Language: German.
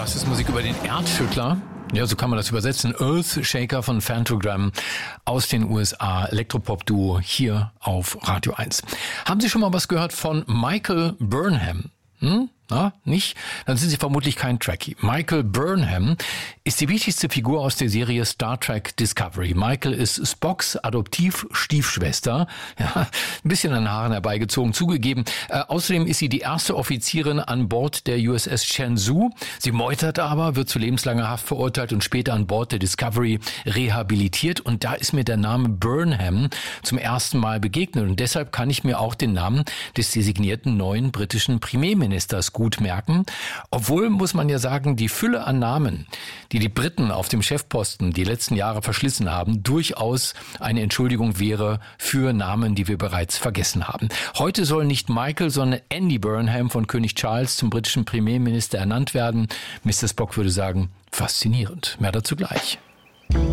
Das ist Musik über den Erdschüttler. Ja, so kann man das übersetzen. Earthshaker von Phantogram aus den USA. Elektropop-Duo hier auf Radio 1. Haben Sie schon mal was gehört von Michael Burnham? Na, nicht? Dann sind Sie vermutlich kein Trekkie. Michael Burnham ist die wichtigste Figur aus der Serie Star Trek Discovery. Michael ist Spocks Adoptiv-Stiefschwester. Ja, ein bisschen an den Haaren herbeigezogen, zugegeben. Außerdem ist sie die erste Offizierin an Bord der USS Shenzhou. Sie meutert aber, wird zu lebenslanger Haft verurteilt und später an Bord der Discovery rehabilitiert. Und da ist mir der Name Burnham zum ersten Mal begegnet. Und deshalb kann ich mir auch den Namen des designierten neuen britischen Premierministers gut merken. Obwohl, muss man ja sagen, die Fülle an Namen, die Briten auf dem Chefposten die letzten Jahre verschlissen haben, durchaus eine Entschuldigung wäre für Namen, die wir bereits vergessen haben. Heute soll nicht Michael, sondern Andy Burnham von König Charles zum britischen Premierminister ernannt werden. Mr. Spock würde sagen, faszinierend. Mehr dazu gleich.